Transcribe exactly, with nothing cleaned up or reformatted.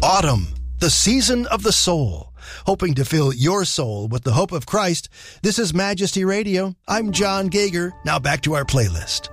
Autumn, the season of the soul. Hoping to fill your soul with the hope of Christ, this is Majesty Radio. I'm John Gager. Now back to our playlist.